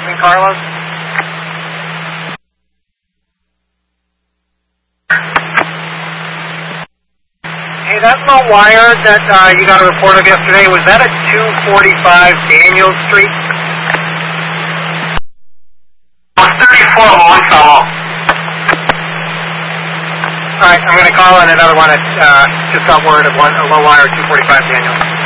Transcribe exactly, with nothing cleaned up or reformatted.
San Carlos. Hey, that low wire that uh, you got a report of yesterday, was that at two forty-five Daniel Street? Well, thirty-four Longfellow. All right, I'm going to call in another one. At, uh, just got word of one, a low wire, two forty-five Daniel.